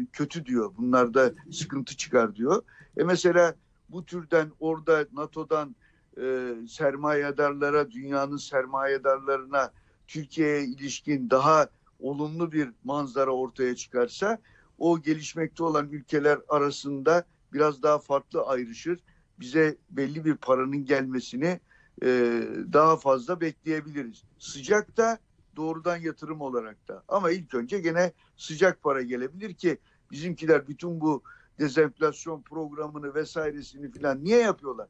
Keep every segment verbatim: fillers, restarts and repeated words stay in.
kötü diyor. Bunlarda sıkıntı çıkar diyor. E mesela bu türden orada NATO'dan e, sermayedarlara, dünyanın sermayedarlarına Türkiye'ye ilişkin daha olumlu bir manzara ortaya çıkarsa o gelişmekte olan ülkeler arasında biraz daha farklı ayrışır. Bize belli bir paranın gelmesini e, daha fazla bekleyebiliriz. Sıcak da doğrudan yatırım olarak da. Ama ilk önce gene sıcak para gelebilir ki bizimkiler bütün bu dezenflasyon programını vesairesini filan niye yapıyorlar?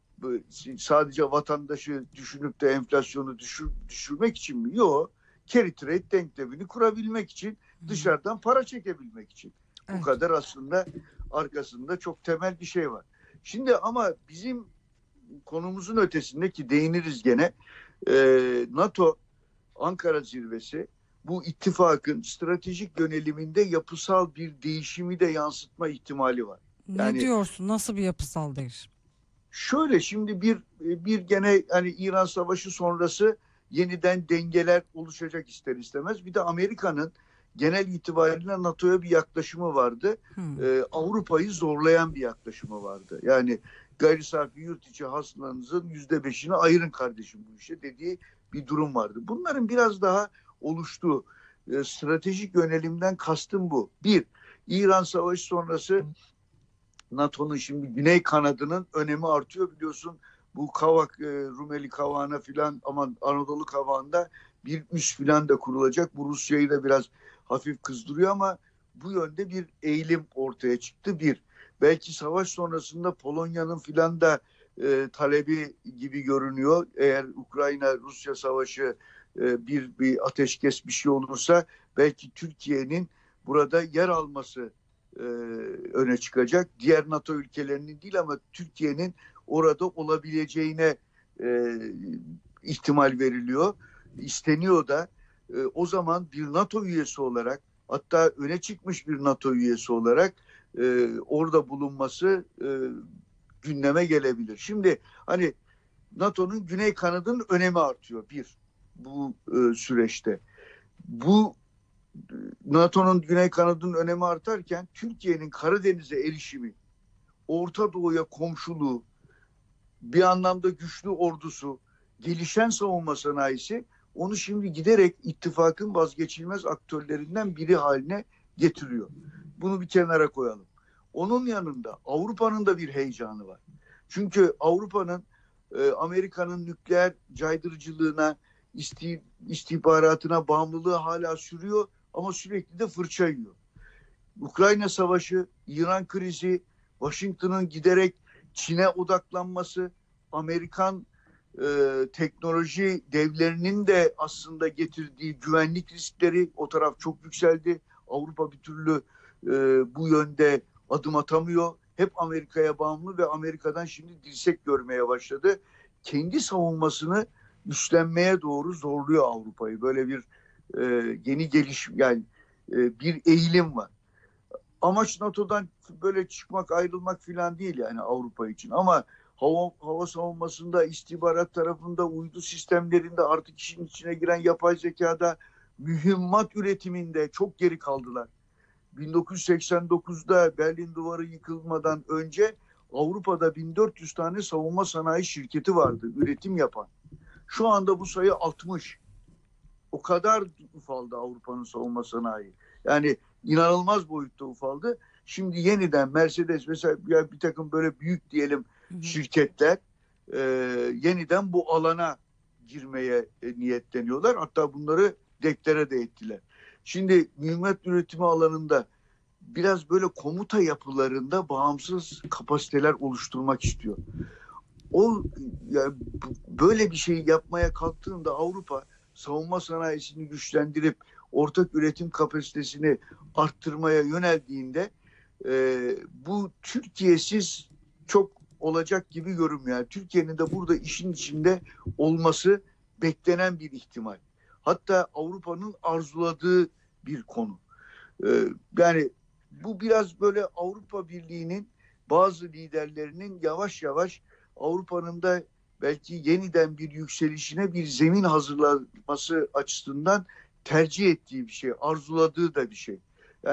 Sadece vatandaşı düşünüp de enflasyonu düşür, düşürmek için mi? Yok. Carry trade denklemini kurabilmek için, dışarıdan para çekebilmek için. Evet. Bu kadar aslında arkasında çok temel bir şey var. Şimdi ama bizim konumuzun ötesinde ki değiniriz gene e, NATO Ankara zirvesi bu ittifakın stratejik yöneliminde yapısal bir değişimi de yansıtma ihtimali var. Yani, ne diyorsun? Nasıl bir yapısal değişim? Şöyle şimdi bir bir gene hani İran Savaşı sonrası yeniden dengeler oluşacak ister istemez. Bir de Amerika'nın genel itibariyle NATO'ya bir yaklaşımı vardı. Hmm. Ee, Avrupa'yı zorlayan bir yaklaşımı vardı. Yani gayri safi yurt içi hasılanızın yüzde beşini ayırın kardeşim bu işe dediği bir durum vardı. Bunların biraz daha oluştuğu e, stratejik yönelimden kastım bu. Bir, İran Savaşı sonrası NATO'nun şimdi Güney kanadının önemi artıyor biliyorsun. Bu Kavak, e, Rumeli Kavağı'na filan aman Anadolu Kavağı'nda bir üs filan da kurulacak. Bu Rusya'yı da biraz hafif kızdırıyor ama bu yönde bir eğilim ortaya çıktı. Bir, belki savaş sonrasında Polonya'nın filan da e, talebi gibi görünüyor. Eğer Ukrayna-Rusya savaşı e, bir, bir ateşkes bir şey olursa belki Türkiye'nin burada yer alması e, öne çıkacak. Diğer NATO ülkelerinin değil ama Türkiye'nin orada olabileceğine e, ihtimal veriliyor. İsteniyor da e, o zaman bir NATO üyesi olarak hatta öne çıkmış bir NATO üyesi olarak e, orada bulunması e, gündeme gelebilir. Şimdi hani NATO'nun güney kanadının önemi artıyor bir bu e, süreçte. Bu NATO'nun güney kanadının önemi artarken Türkiye'nin Karadeniz'e erişimi, Orta Doğu'ya komşuluğu, bir anlamda güçlü ordusu, gelişen savunma sanayisi onu şimdi giderek ittifakın vazgeçilmez aktörlerinden biri haline getiriyor. Bunu bir kenara koyalım. Onun yanında Avrupa'nın da bir heyecanı var. Çünkü Avrupa'nın e, Amerika'nın nükleer caydırıcılığına, isti, istihbaratına bağımlılığı hala sürüyor ama sürekli de fırça yiyor. Ukrayna Savaşı, İran krizi, Washington'ın giderek Çin'e odaklanması, Amerikan e, teknoloji devlerinin de aslında getirdiği güvenlik riskleri, o taraf çok yükseldi. Avrupa bir türlü e, bu yönde adım atamıyor. Hep Amerika'ya bağımlı ve Amerika'dan şimdi dirsek görmeye başladı. Kendi savunmasını üstlenmeye doğru zorluyor Avrupa'yı. Böyle bir e, yeni gelişim yani e, bir eğilim var. Amaç NATO'dan böyle çıkmak, ayrılmak falan değil yani Avrupa için. Ama hava, hava savunmasında, istihbarat tarafında, uydu sistemlerinde, artık işin içine giren yapay zekada, mühimmat üretiminde çok geri kaldılar. bin dokuz yüz seksen dokuzda Berlin Duvarı yıkılmadan önce Avrupa'da bin dört yüz tane savunma sanayi şirketi vardı, üretim yapan. Şu anda bu sayı altmış. O kadar ufaldı Avrupa'nın savunma sanayi. Yani inanılmaz boyutta ufaldı. Şimdi yeniden Mercedes mesela bir takım böyle büyük diyelim şirketler e, yeniden bu alana girmeye e, niyetleniyorlar. Hatta bunları deklare de ettiler. Şimdi mühimmat üretimi alanında biraz böyle komuta yapılarında bağımsız kapasiteler oluşturmak istiyor. O yani böyle bir şey yapmaya kalktığında Avrupa savunma sanayisini güçlendirip ortak üretim kapasitesini arttırmaya yöneldiğinde e, bu Türkiye'siz çok olacak gibi görünmüyor. Yani Türkiye'nin de burada işin içinde olması beklenen bir ihtimal. Hatta Avrupa'nın arzuladığı bir konu. E, yani bu biraz böyle Avrupa Birliği'nin bazı liderlerinin yavaş yavaş Avrupa'nın da belki yeniden bir yükselişine bir zemin hazırlanması açısından tercih ettiği bir şey, arzuladığı da bir şey. Yani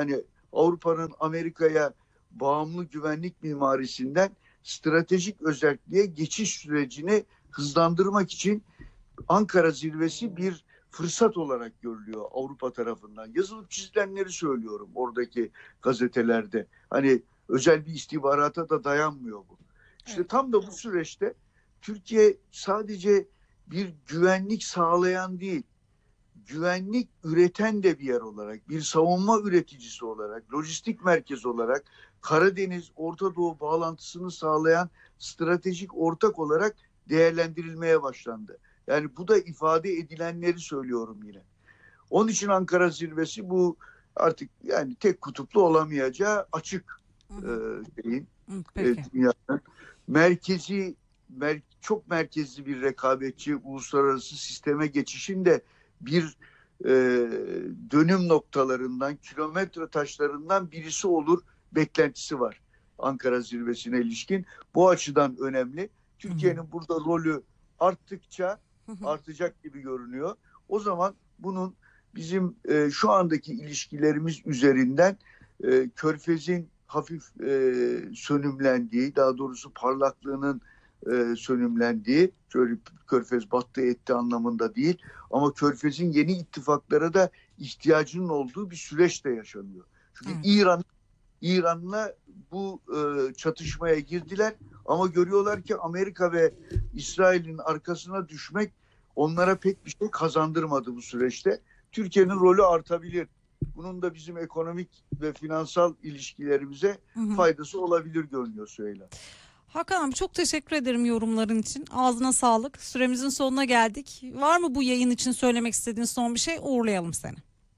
Avrupa'nın Amerika'ya bağımlı güvenlik mimarisinden stratejik özelliğe geçiş sürecini hızlandırmak için Ankara zirvesi bir fırsat olarak görülüyor Avrupa tarafından. Yazılıp çizilenleri söylüyorum oradaki gazetelerde. Hani özel bir istihbarata da dayanmıyor bu. İşte Evet. tam da bu süreçte Türkiye sadece bir güvenlik sağlayan değil, güvenlik üreten de bir yer olarak, bir savunma üreticisi olarak, lojistik merkez olarak, Karadeniz, Orta Doğu bağlantısını sağlayan stratejik ortak olarak değerlendirilmeye başlandı. Yani bu da ifade edilenleri söylüyorum yine. Onun için Ankara zirvesi bu artık yani tek kutuplu olamayacağı açık e, şeyin, Hı, e, peki. dünyanın merkezi, mer, çok merkezli bir rekabetçi uluslararası sisteme geçişin de bir e, dönüm noktalarından, kilometre taşlarından birisi olur beklentisi var Ankara zirvesine ilişkin. Bu açıdan önemli. Türkiye'nin burada rolü arttıkça artacak gibi görünüyor. O zaman bunun bizim e, şu andaki ilişkilerimiz üzerinden e, Körfez'in hafif e, sönümlendiği, daha doğrusu parlaklığının e, sönümlendiği, şöyle Körfez battı etti anlamında değil, ama Körfez'in yeni ittifaklara da ihtiyacının olduğu bir süreç de yaşanıyor. Çünkü Evet. İran İran'la bu e, çatışmaya girdiler ama görüyorlar ki Amerika ve İsrail'in arkasına düşmek onlara pek bir şey kazandırmadı bu süreçte. Türkiye'nin rolü artabilir. Bunun da bizim ekonomik ve finansal ilişkilerimize Hı hı. faydası olabilir görünüyor Süheyla. Hakan abi çok teşekkür ederim yorumların için. Ağzına sağlık. Süremizin sonuna geldik. Var mı bu yayın için söylemek istediğin son bir şey? Uğurlayalım seni.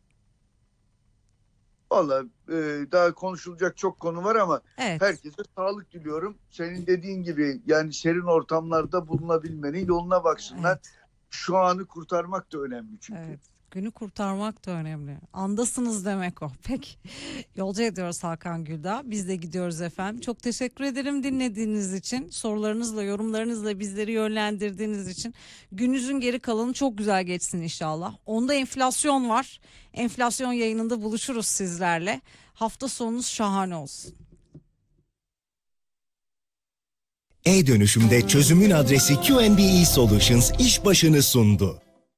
Vallahi e, daha konuşulacak çok konu var ama Evet. herkese sağlık diliyorum. Senin dediğin gibi yani serin ortamlarda bulunabilmenin yoluna baksınlar. Evet. Şu anı kurtarmak da önemli çünkü. Evet. Günü kurtarmak da önemli. Andasınız demek o. Peki. Yolcu ediyoruz Hakan Güldağ. Biz de gidiyoruz efendim. Çok teşekkür ederim dinlediğiniz için. Sorularınızla, yorumlarınızla bizleri yönlendirdiğiniz için. Gününüzün geri kalanı çok güzel geçsin inşallah. Onda enflasyon var. Enflasyon yayınında buluşuruz sizlerle. Hafta sonunuz şahane olsun. E-dönüşümde çözümün adresi Q N B E Solutions iş başını sundu.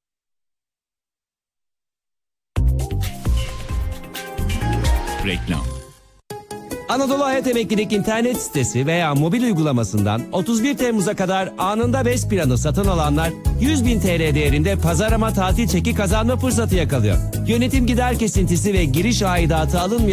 Reklam. Anadolu Hayat Emeklilik internet sitesi veya mobil uygulamasından otuz bir Temmuz'a kadar anında BES planı satın alanlar yüz bin T L değerinde pazarlama tatil çeki kazanma fırsatı yakalıyor. Yönetim gider kesintisi ve giriş aidatı alınmayan